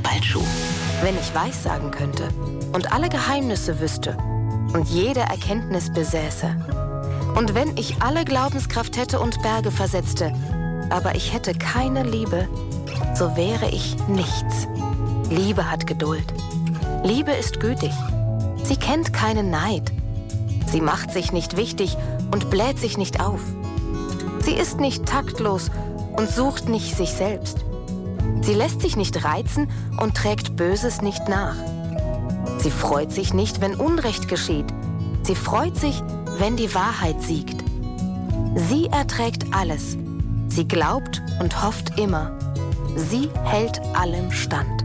Ballschuh. Wenn ich Weissagen könnte und alle Geheimnisse wüsste und jede Erkenntnis besäße. Und wenn ich alle Glaubenskraft hätte und Berge versetzte, aber ich hätte keine Liebe, so wäre ich nichts. Liebe hat Geduld. Liebe ist gütig. Sie kennt keinen Neid. Sie macht sich nicht wichtig und bläht sich nicht auf. Sie ist nicht taktlos und sucht nicht sich selbst. Sie lässt sich nicht reizen und trägt Böses nicht nach. Sie freut sich nicht, wenn Unrecht geschieht. Sie freut sich, wenn die Wahrheit siegt. Sie erträgt alles. Sie glaubt und hofft immer. Sie hält allem stand.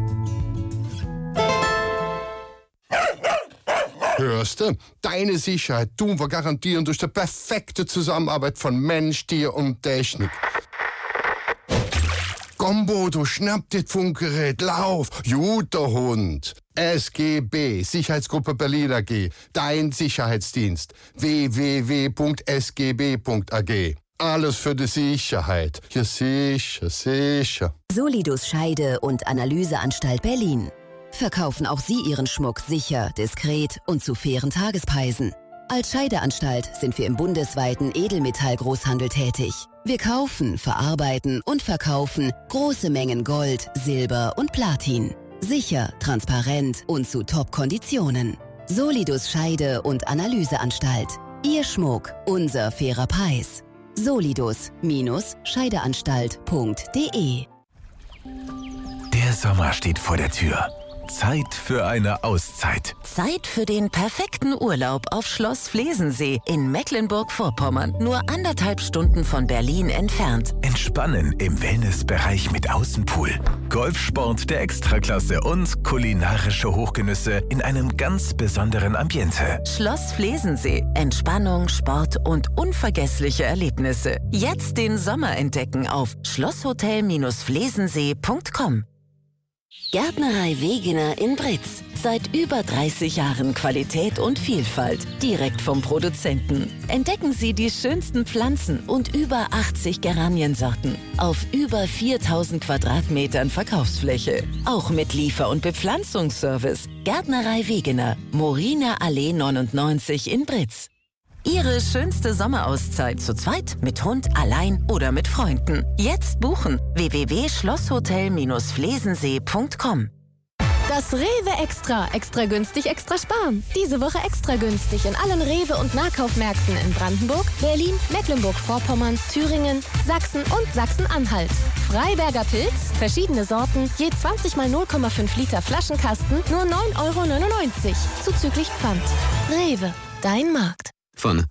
Hörst du? Deine Sicherheit tun wir garantieren durch die perfekte Zusammenarbeit von Mensch, Tier und Technik. Komm, Bodo, schnapp dir das Funkgerät, lauf, guter Hund. SGB, Sicherheitsgruppe Berlin AG, dein Sicherheitsdienst. www.sgb.ag. Alles für die Sicherheit. Ja, sicher, sicher. Solidus Scheide- und Analyseanstalt Berlin. Verkaufen auch Sie Ihren Schmuck sicher, diskret und zu fairen Tagespreisen. Als Scheideanstalt sind wir im bundesweiten Edelmetallgroßhandel tätig. Wir kaufen, verarbeiten und verkaufen große Mengen Gold, Silber und Platin. Sicher, transparent und zu Top-Konditionen. Solidus Scheide- und Analyseanstalt. Ihr Schmuck, unser fairer Preis. Solidus-Scheideanstalt.de. Der Sommer steht vor der Tür. Zeit für eine Auszeit. Zeit für den perfekten Urlaub auf Schloss Flesensee in Mecklenburg-Vorpommern. Nur 1,5 Stunden von Berlin entfernt. Entspannen im Wellnessbereich mit Außenpool. Golfsport der Extraklasse und kulinarische Hochgenüsse in einem ganz besonderen Ambiente. Schloss Flesensee. Entspannung, Sport und unvergessliche Erlebnisse. Jetzt den Sommer entdecken auf schlosshotel-flesensee.com. Gärtnerei Wegener in Britz. Seit über 30 Jahren Qualität und Vielfalt. Direkt vom Produzenten. Entdecken Sie die schönsten Pflanzen und über 80 Geraniensorten. Auf über 4000 Quadratmetern Verkaufsfläche. Auch mit Liefer- und Bepflanzungsservice. Gärtnerei Wegener. Moriner Allee 99 in Britz. Ihre schönste Sommerauszeit zu zweit, mit Hund, allein oder mit Freunden. Jetzt buchen. www.schlosshotel-flesensee.com. Das Rewe Extra. Extra günstig, extra sparen. Diese Woche extra günstig in allen Rewe- und Nahkaufmärkten in Brandenburg, Berlin, Mecklenburg-Vorpommern, Thüringen, Sachsen und Sachsen-Anhalt. Freiberger Pilz, verschiedene Sorten, je 20 mal 0,5 Liter Flaschenkasten, nur 9,99 € zuzüglich Pfand. Rewe, dein Markt. Von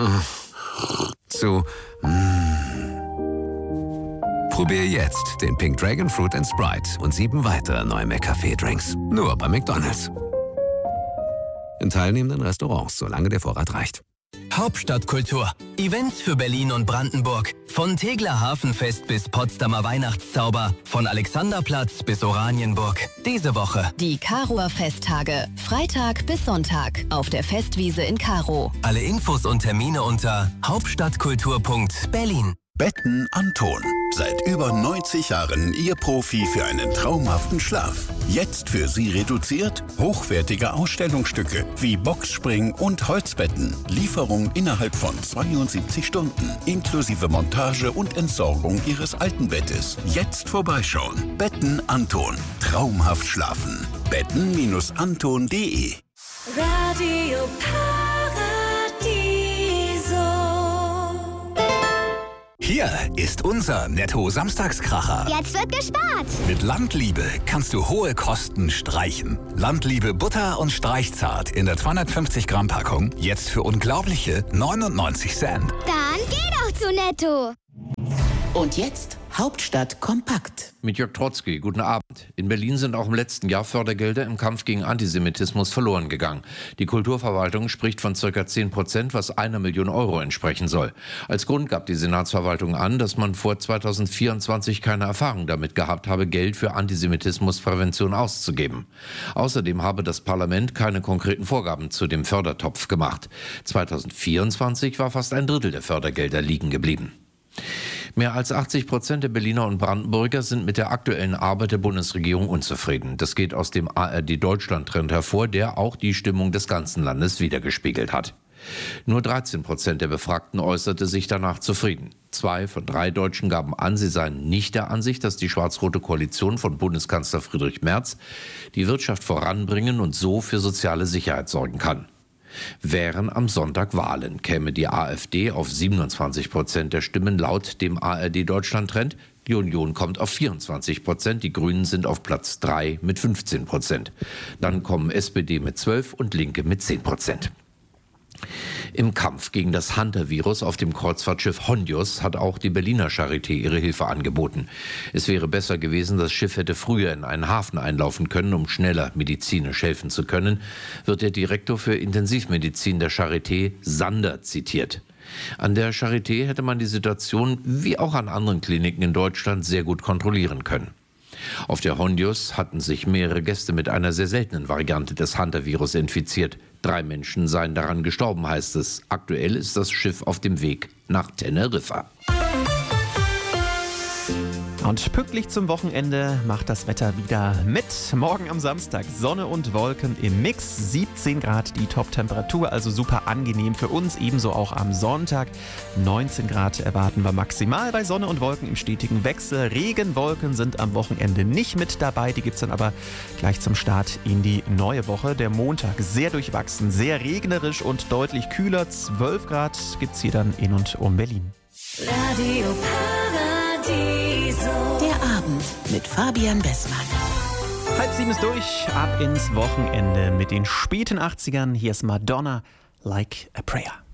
zu Probier jetzt den Pink Dragon Fruit and Sprite und 7 weitere neue McCafé-Drinks. Nur bei McDonald's. In teilnehmenden Restaurants, solange der Vorrat reicht. Hauptstadtkultur. Events für Berlin und Brandenburg. Von Tegeler Hafenfest bis Potsdamer Weihnachtszauber. Von Alexanderplatz bis Oranienburg. Diese Woche. Die Karower Festtage. Freitag bis Sonntag. Auf der Festwiese in Karow. Alle Infos und Termine unter hauptstadtkultur.berlin. Betten Anton. Seit über 90 Jahren Ihr Profi für einen traumhaften Schlaf. Jetzt für Sie reduziert hochwertige Ausstellungsstücke wie Boxspring und Holzbetten. Lieferung innerhalb von 72 Stunden. Inklusive Montage und Entsorgung Ihres alten Bettes. Jetzt vorbeischauen. Betten Anton. Traumhaft schlafen. Betten-anton.de. Radio Hier ist unser Netto-Samstagskracher. Jetzt wird gespart. Mit Landliebe kannst du hohe Kosten streichen. Landliebe Butter und Streichzart in der 250 Gramm Packung. Jetzt für unglaubliche 99 Cent. Dann geh doch zu Netto. Und jetzt Hauptstadt kompakt. Mit Jörg Trotzki, guten Abend. In Berlin sind auch im letzten Jahr Fördergelder im Kampf gegen Antisemitismus verloren gegangen. Die Kulturverwaltung spricht von ca. 10%, was 1 Million Euro entsprechen soll. Als Grund gab die Senatsverwaltung an, dass man vor 2024 keine Erfahrung damit gehabt habe, Geld für Antisemitismusprävention auszugeben. Außerdem habe das Parlament keine konkreten Vorgaben zu dem Fördertopf gemacht. 2024 war fast ein Drittel der Fördergelder liegen geblieben. Mehr als 80% der Berliner und Brandenburger sind mit der aktuellen Arbeit der Bundesregierung unzufrieden. Das geht aus dem ARD-Deutschland-Trend hervor, der auch die Stimmung des ganzen Landes wiedergespiegelt hat. Nur 13% der Befragten äußerte sich danach zufrieden. 2 von 3 Deutschen gaben an, sie seien nicht der Ansicht, dass die schwarz-rote Koalition von Bundeskanzler Friedrich Merz die Wirtschaft voranbringen und so für soziale Sicherheit sorgen kann. Wären am Sonntag Wahlen, käme die AfD auf 27% der Stimmen laut dem ARD-Deutschland-Trend. Die Union kommt auf 24%, die Grünen sind auf Platz 3 mit 15%. Dann kommen SPD mit 12% und Linke mit 10%. Im Kampf gegen das Hunter-Virus auf dem Kreuzfahrtschiff Hondius hat auch die Berliner Charité ihre Hilfe angeboten. Es wäre besser gewesen, das Schiff hätte früher in einen Hafen einlaufen können, um schneller medizinisch helfen zu können, wird der Direktor für Intensivmedizin der Charité, Sander, zitiert. An der Charité hätte man die Situation, wie auch an anderen Kliniken in Deutschland, sehr gut kontrollieren können. Auf der Hondius hatten sich mehrere Gäste mit einer sehr seltenen Variante des Hunter-Virus infiziert. 3 Menschen seien daran gestorben, heißt es. Aktuell ist das Schiff auf dem Weg nach Teneriffa. Und pünktlich zum Wochenende macht das Wetter wieder mit. Morgen am Samstag Sonne und Wolken im Mix. 17 Grad die Top-Temperatur, also super angenehm für uns. Ebenso auch am Sonntag. 19 Grad erwarten wir maximal bei Sonne und Wolken im stetigen Wechsel. Regenwolken sind am Wochenende nicht mit dabei. Die gibt es dann aber gleich zum Start in die neue Woche. Der Montag sehr durchwachsen, sehr regnerisch und deutlich kühler. 12 Grad gibt es hier dann in und um Berlin. Radio Paradiso. Der Abend mit Fabian Bessmann. 6:30 ist durch, ab ins Wochenende mit den späten 80ern. Hier ist Madonna, Like a Prayer.